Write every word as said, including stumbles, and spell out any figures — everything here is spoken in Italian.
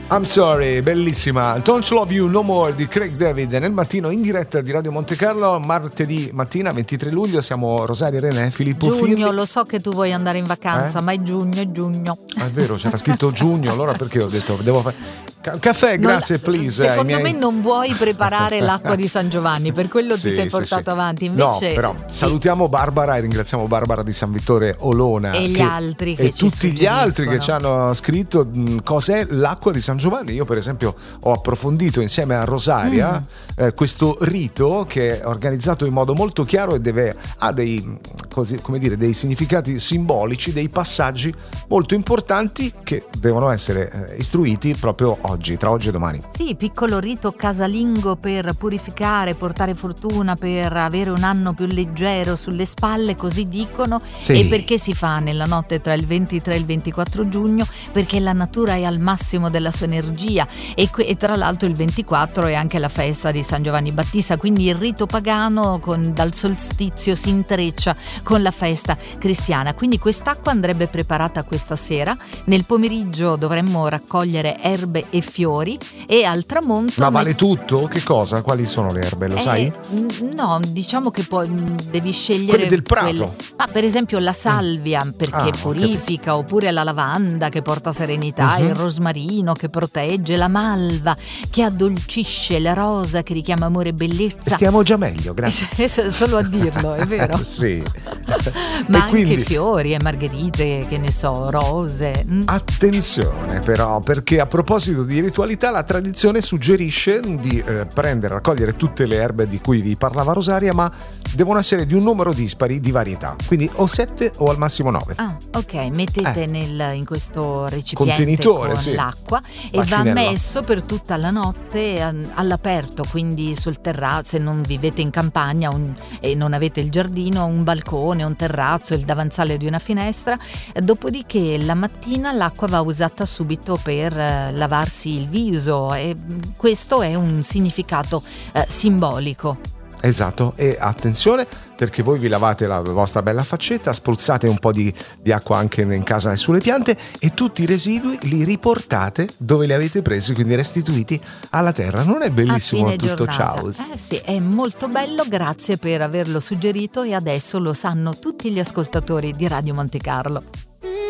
I'm sorry, bellissima. Don't Love You No More di Craig David nel mattino in diretta di Radio Monte Carlo, martedì mattina ventitré luglio. Siamo Rosaria Renè, Filippo Giugno, Firri. lo so che tu vuoi andare in vacanza, eh? ma è giugno, è giugno. Ah, è vero, c'era scritto giugno, allora perché ho detto devo fare caffè, grazie, non, please. Secondo miei... me non vuoi preparare l'acqua di San Giovanni, per quello sì, ti sei sì, portato sì. avanti. Invece, no, però sì. salutiamo Barbara e ringraziamo Barbara di San Vittore Olona e gli che, altri che e ci tutti gli altri che ci hanno scritto mh, cos'è l'acqua di San Giovanni. Io per esempio ho approfondito insieme a Rosaria mm. eh, questo rito che è organizzato in modo molto chiaro e deve ha dei così, come dire, dei significati simbolici, dei passaggi molto importanti che devono essere eh, istruiti proprio oggi, tra oggi e domani. Sì, piccolo rito casalingo per purificare, portare fortuna, per avere un anno più leggero sulle spalle, così dicono. Sì. E perché si fa nella notte tra il ventitré e il ventiquattro giugno? Perché la natura è al massimo della sua energia e, que- e tra l'altro il ventiquattro è anche la festa di San Giovanni Battista, quindi il rito pagano con, dal solstizio si intreccia con la festa cristiana. Quindi quest'acqua andrebbe preparata questa sera. Nel pomeriggio dovremmo raccogliere erbe e fiori e al tramonto. Ma vale tutto? Che cosa? Quali sono le erbe? Lo eh, sai? No, diciamo che poi devi scegliere quelle del prato. Quelle. Ma per esempio la salvia perché ah, purifica, oppure la lavanda che porta serenità, uh-huh. il rosmarino che protegge, la malva che addolcisce, la rosa che richiama amore e bellezza. Stiamo già meglio, grazie. Solo a dirlo, è vero? Sì. Ma e anche quindi... fiori e margherite, che ne so, rose. Mm. Attenzione però, perché a proposito di ritualità la tradizione suggerisce di eh, prendere, raccogliere tutte le erbe di cui vi parlava Rosaria, ma devono essere di un numero dispari di varietà, quindi o sette o al massimo nove. Ah, ok, mettete eh. nel, in questo recipiente contenitore con sì. l'acqua e Bacinella. va messo per tutta la notte all'aperto, quindi sul terrazzo, se non vivete in campagna un, e non avete il giardino, un balcone, un terrazzo, il davanzale di una finestra. Dopodiché la mattina l'acqua va usata subito per eh, lavarsi il viso e questo è un significato eh, simbolico. Esatto, e attenzione perché voi vi lavate la vostra bella faccetta, spruzzate un po' di, di acqua anche in casa e sulle piante e tutti i residui li riportate dove li avete presi, quindi restituiti alla terra. Non è bellissimo tutto? Ciao. Eh sì, è molto bello, grazie per averlo suggerito e adesso lo sanno tutti gli ascoltatori di Radio Monte Carlo.